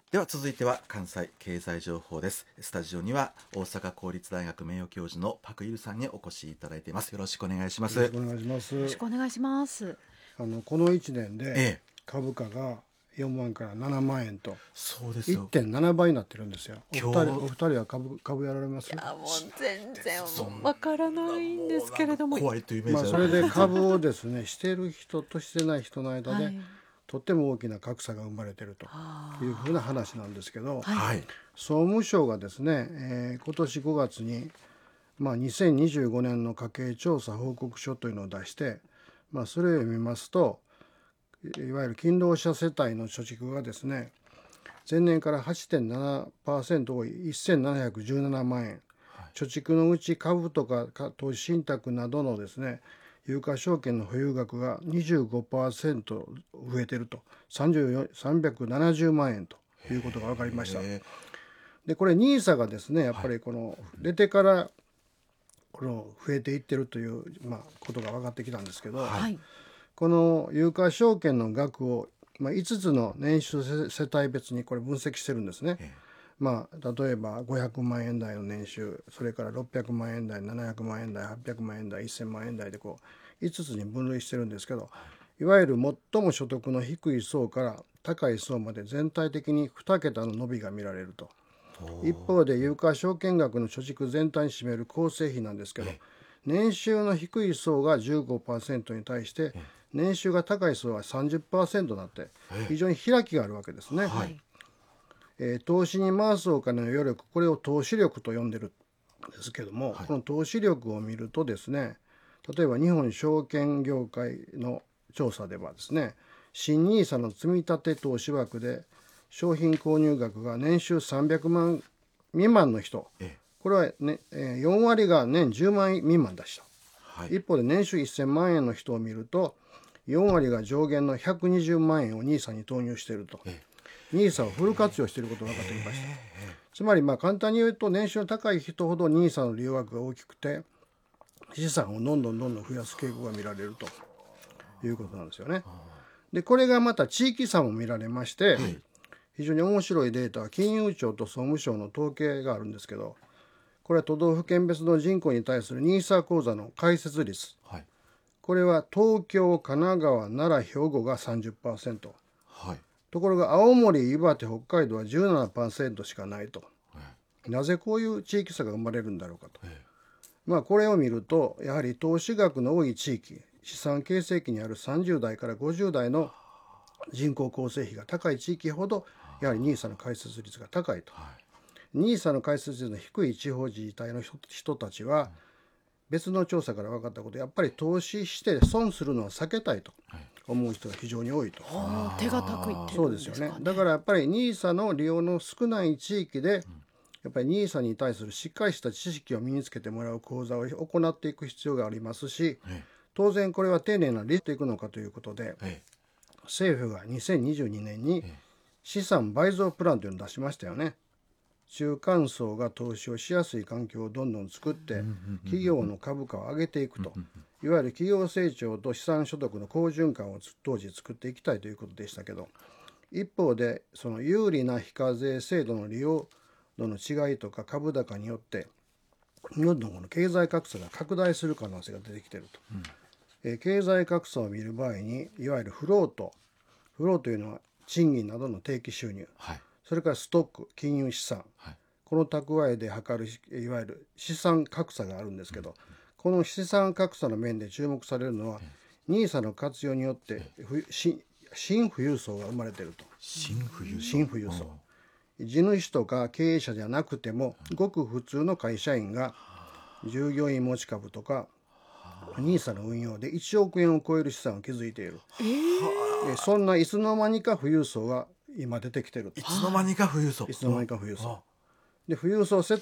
では続いては関西経済情報です。スタジオには大阪公立大学名誉教授のパク・イルさんにお越しいただいています。よろしくお願いします。 よろしくお願いします。 よろしくお願いします。 この1年でええ、 株価が4万から7万円とそうですよ。 1.7 倍になってるんですよ。 今日お二人は株やられます？ いやもう全然わからないんですけれども、 怖いというイメージそれで株をですねしている人としてない人の間で、 はいとっても大きな格差が生まれているというふうな話なんですけど、 はい、 総務省がですね、今年5月に、2025年の家計調査報告書というのを出して、それを読みますと、いわゆる勤労者世帯の貯蓄がですね、前年から 8.7% 多い1717万円、貯蓄のうち株とか投資信託などのですね有価証券の保有額が 25% 増えていると370万円ということが分かりました。でこれ NISA がですねやっぱりこの出てからこの増えていってるということが分かってきたんですけど、 はいこの有価証券の額を5つの年収世帯別にこれ分析してるんですね。例えば500万円台の年収、それから600万円台、700万円台、800万円台、1000万円台でこう5つに分類してるんですけど、いわゆる最も所得の低い層から高い層まで全体的に2桁の伸びが見られると。一方で有価証券額の貯蓄全体に占める構成比なんですけど、年収の低い層が 15% に対して年収が高い層は 30% になって非常に開きがあるわけですね。 はい投資に回すお金の余力、これを投資力と呼んでるんですけども、この投資力を見るとですね、例えば日本証券業界の調査ではですね、新NISAの積立投資枠で商品購入額が年収300万未満の人、これは、4割が年10万円未満でした。一方で年収1000万円の人を見ると4割が上限の120万円を NISA に投入していると。NISA をフル活用していることが分かってきました。つまり簡単に言うと年収の高い人ほど NISA の利用額が大きくて資産をどんどん増やす傾向が見られるということなんですよね。でこれがまた地域差も見られまして、非常に面白いデータは金融庁と総務省の統計があるんですけど、これは都道府県別の人口に対する NISA 口座の開設率、これは東京、神奈川、奈良、兵庫が 30%、ところが青森、岩手、北海道は 17% しかないと。なぜこういう地域差が生まれるんだろうかと。これを見るとやはり投資額の多い地域、資産形成期にある30代から50代の人口構成比が高い地域ほどやはり NISA の開設率が高いと。NISA の開設率の低い地方自治体の人たちは別の調査から分かったこと、やっぱり投資して損するのは避けたいと思う人が非常に多いと。 手堅くいってそうるんですかね。 ですよね。だからやっぱり NISA の利用の少ない地域でやっぱり NISA に対するしっかりした知識を身につけてもらう講座を行っていく必要がありますし、当然これは丁寧なリスクでいくのかということで、政府が2022年に資産倍増プランというのを出しましたよね。中間層が投資をしやすい環境をどんどん作って企業の株価を上げていくと、いわゆる企業成長と資産所得の好循環を当時作っていきたいということでしたけど、一方でその有利な非課税制度の利用度の違いとか株高によってどんどんこの経済格差が拡大する可能性が出てきていると。経済格差を見る場合にいわゆるフローというのは賃金などの定期収入、それからストック、金融資産、この蓄えで測るいわゆる資産格差があるんですけど、この資産格差の面で注目されるのは NISA の活用によって新富裕層が生まれていると。新富裕層、地主とか経営者じゃなくてもごく普通の会社員が従業員持ち株とか NISA の運用で1億円を超える資産を築いている。そんないつの間にか富裕層が今出てきていると。 いつの間にか富裕層で富裕層世